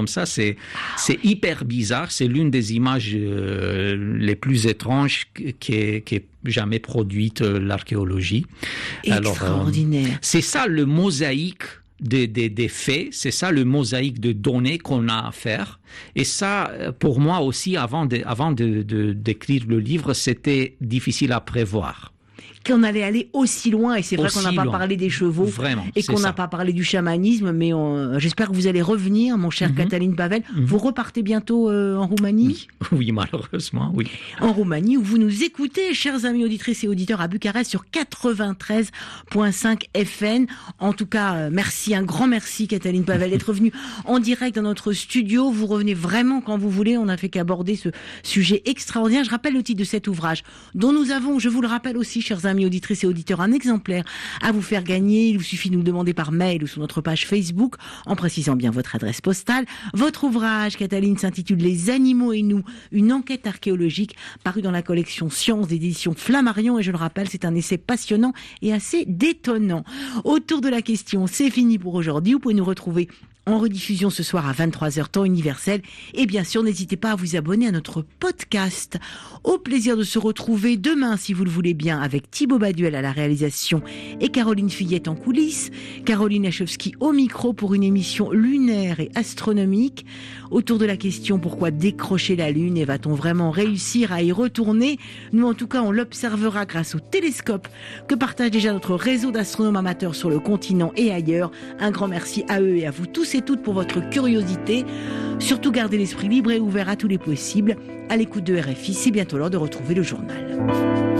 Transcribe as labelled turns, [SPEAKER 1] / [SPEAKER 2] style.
[SPEAKER 1] comme ça, c'est hyper bizarre. C'est l'une des images les plus étranges qui est jamais produite l'archéologie.
[SPEAKER 2] Extraordinaire.
[SPEAKER 1] Alors, c'est ça le mosaïque des faits, c'est ça le mosaïque de données qu'on a à faire. Et ça, pour moi aussi, avant d'écrire le livre, c'était difficile à prévoir.
[SPEAKER 2] Qu'on allait aller aussi loin, et c'est vrai qu'on n'a pas parlé des chevaux,
[SPEAKER 1] vraiment,
[SPEAKER 2] et qu'on n'a pas parlé du chamanisme, mais j'espère que vous allez revenir, mon cher Cătălin Pavel. Vous repartez bientôt en Roumanie ?
[SPEAKER 1] Oui, malheureusement, oui.
[SPEAKER 2] En Roumanie, où vous nous écoutez, chers amis auditrices et auditeurs, à Bucarest sur 93.5 FM. En tout cas, merci, un grand merci Cătălin Pavel d'être venu en direct dans notre studio. Vous revenez vraiment quand vous voulez, on n'a fait qu'aborder ce sujet extraordinaire. Je rappelle le titre de cet ouvrage, dont nous avons, je vous le rappelle aussi, chers amis auditrices et auditeurs, un exemplaire à vous faire gagner. Il vous suffit de nous le demander par mail ou sur notre page Facebook, en précisant bien votre adresse postale. Votre ouvrage, Cătălin, s'intitule Les animaux et nous, une enquête archéologique, paru dans la collection Sciences d'édition Flammarion, et je le rappelle, c'est un essai passionnant et assez détonnant. Autour de la question, c'est fini pour aujourd'hui. Vous pouvez nous retrouver en rediffusion ce soir à 23h temps universel. Et bien sûr, n'hésitez pas à vous abonner à notre podcast. Au plaisir de se retrouver demain, si vous le voulez bien, avec Thibaut Baduel à la réalisation et Caroline Fillette en coulisses. Caroline Lachowski au micro pour une émission lunaire et astronomique. Autour de la question, pourquoi décrocher la Lune et va-t-on vraiment réussir à y retourner ? Nous, en tout cas, on l'observera grâce au télescope que partage déjà notre réseau d'astronomes amateurs sur le continent et ailleurs. Un grand merci à eux et à vous tous et toutes pour votre curiosité. Surtout gardez l'esprit libre et ouvert à tous les possibles. À l'écoute de RFI, c'est bientôt l'heure de retrouver le journal.